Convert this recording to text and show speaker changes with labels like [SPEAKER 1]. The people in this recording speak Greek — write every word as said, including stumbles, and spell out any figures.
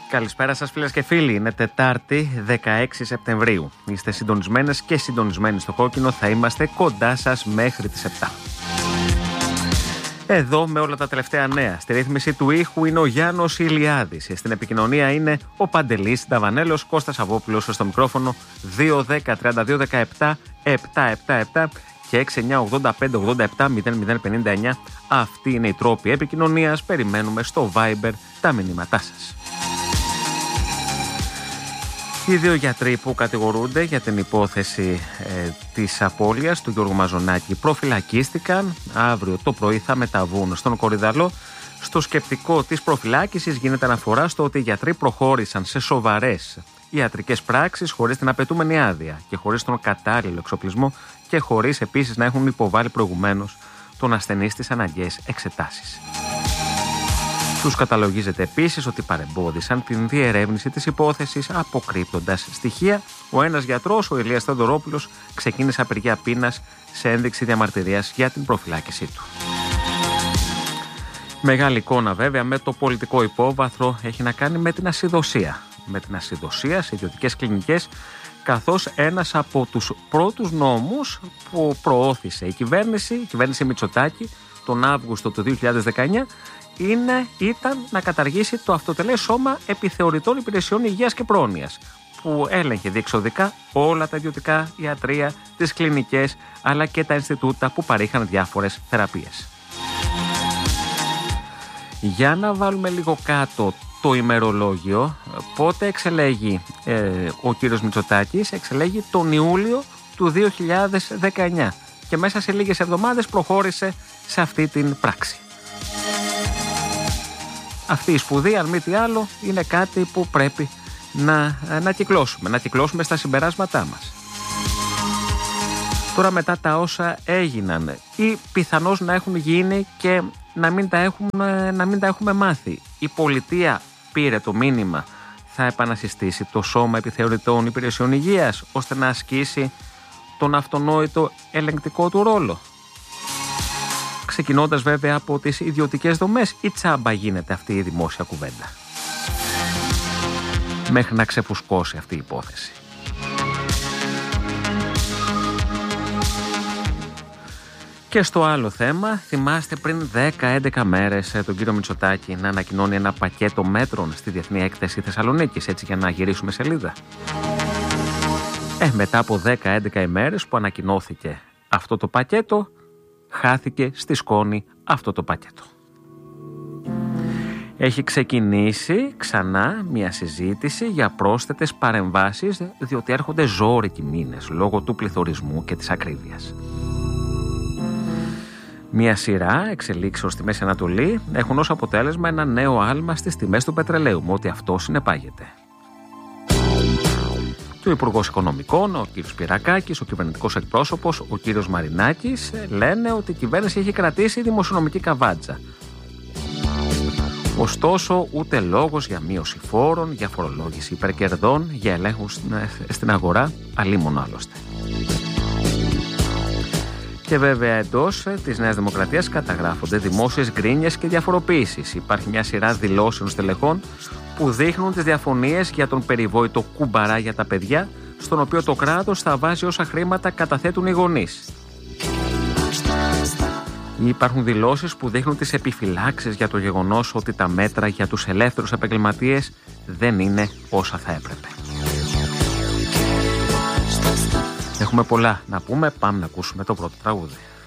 [SPEAKER 1] Καλησπέρα σας φίλες και φίλοι, είναι Τετάρτη δεκαέξι Σεπτεμβρίου. Είστε συντονισμένες και συντονισμένοι στο κόκκινο, θα είμαστε κοντά σας μέχρι τις επτά. Εδώ με όλα τα τελευταία νέα. Στη ρύθμιση του ήχου είναι ο Γιάννος Ηλιάδης. Στην επικοινωνία είναι ο Παντελής Νταβανέλος, Κώστας Αβόπουλος στο μικρόφωνο δύο δέκα τριάντα δύο δεκαεπτά επτακόσια εβδομήντα επτά και έξι εννιά ογδόντα πέντε ογδόντα επτά μηδέν μηδέν πενήντα εννιά. Αυτοί είναι οι τρόποι επικοινωνίας. Περιμένουμε στο Viber τα μηνύματά σας. Οι δύο γιατροί που κατηγορούνται για την υπόθεση ε, της απώλειας του Γιώργου Μαζονάκη προφυλακίστηκαν. Αύριο το πρωί θα μεταβούν στον Κορυδαλό. Στο σκεπτικό της προφυλάκησης γίνεται αναφορά στο ότι οι γιατροί προχώρησαν σε σοβαρές ιατρικές πράξεις χωρίς την απαιτούμενη άδεια και χωρίς τον κατάλληλο εξοπλισμό και χωρίς επίσης να έχουν υποβάλει προηγουμένως τον ασθενή στις αναγκαίες εξετάσεις. Τους καταλογίζεται επίσης ότι παρεμπόδισαν την διερεύνηση της υπόθεσης αποκρύπτοντας στοιχεία. Ο ένας γιατρός, ο Ηλίας Θεοδωρόπουλος, ξεκίνησε απεργία πείνας σε ένδειξη διαμαρτυρίας για την προφυλάκησή του. Μεγάλη εικόνα βέβαια με το πολιτικό υπόβαθρο έχει να κάνει με την ασυδοσία. Με την ασυδοσία σε ιδιωτικές κλινικές, καθώς ένας από τους πρώτους νόμους που προώθησε η κυβέρνηση, η κυβέρνηση Μητσοτάκη, τον Αύγουστο του δύο χιλιάδες δεκαεννιά, Είναι, ήταν να καταργήσει το αυτοτελές σώμα επιθεωρητών υπηρεσιών υγείας και πρόνοιας, που έλεγχε διεξοδικά όλα τα ιδιωτικά ιατρεία, τις κλινικές, αλλά και τα Ινστιτούτα που παρήχαν διάφορες θεραπείες. Για να βάλουμε λίγο κάτω το ημερολόγιο, πότε εξελέγει ε, ο κύριος Μητσοτάκης? Εξελέγει τον Ιούλιο του δύο χιλιάδες δεκαεννιά και μέσα σε λίγες εβδομάδες προχώρησε σε αυτή την πράξη. Αυτή η σπουδή, αν μη τι άλλο, είναι κάτι που πρέπει να, να κυκλώσουμε, να κυκλώσουμε στα συμπεράσματά μας. Τώρα μετά τα όσα έγιναν ή πιθανώς να έχουν γίνει και να μην τα έχουμε, να μην τα έχουμε μάθει. Η πολιτεία πήρε το μήνυμα, θα επανασυστήσει το σώμα επιθεωρητών υπηρεσιών υγείας ώστε να ασκήσει τον αυτονόητο ελεγκτικό του ρόλο. Ξεκινώντας βέβαια από τις ιδιωτικές δομές, ή τσάμπα γίνεται αυτή η δημόσια κουβέντα μέχρι να ξεφουσκώσει αυτή η υπόθεση. Και στο άλλο θέμα, θυμάστε πριν δέκα έντεκα μέρες τον κύριο Μητσοτάκη να ανακοινώνει ένα πακέτο μέτρων στη Διεθνή Έκθεση Θεσσαλονίκης, έτσι για να γυρίσουμε σελίδα. Ε, μετά από δέκα έντεκα ημέρες που ανακοινώθηκε αυτό το πακέτο, χάθηκε στη σκόνη αυτό το πακέτο. Έχει ξεκινήσει ξανά μια συζήτηση για πρόσθετες παρεμβάσεις, διότι έρχονται ζώρικοι μήνες λόγω του πληθωρισμού και της ακρίβειας. Μια σειρά εξελίξεως στη Μέση Ανατολή έχουν ως αποτέλεσμα ένα νέο άλμα στις τιμές του πετρελαίου, με ό,τι αυτό συνεπάγεται. Και ο Υπουργός Οικονομικών, ο κ. Σπυρακάκης, ο κυβερνητικός εκπρόσωπος, ο κ. Μαρινάκης, λένε ότι η κυβέρνηση έχει κρατήσει δημοσιονομική καβάτζα. Ωστόσο, ούτε λόγος για μείωση φόρων, για φορολόγηση υπερκερδών, για ελέγχους στην αγορά, αλίμονο άλλωστε. Και βέβαια εντός της Νέας Δημοκρατίας καταγράφονται δημόσιες γκρίνιες και διαφοροποίησεις. Υπάρχει μια σειρά δηλώσεων στελεχών που δείχνουν τις διαφωνίες για τον περιβόητο κουμπαρά για τα παιδιά, στον οποίο το κράτος θα βάζει όσα χρήματα καταθέτουν οι γονείς. Υπάρχουν δηλώσεις που δείχνουν τις επιφυλάξεις για το γεγονός ότι τα μέτρα για τους ελεύθερους επαγγελματίες δεν είναι όσα θα έπρεπε. Έχουμε πολλά να πούμε, πάμε να ακούσουμε το πρώτο τραγούδι.